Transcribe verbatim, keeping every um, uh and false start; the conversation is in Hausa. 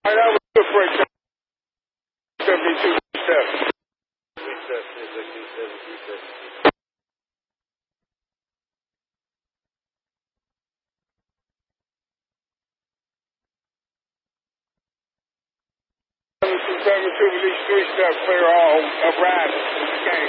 All right, that was good for a seventy-two reset. Reset, seventy-two, reset. seventy-two, release three step, clear all, up rise, game.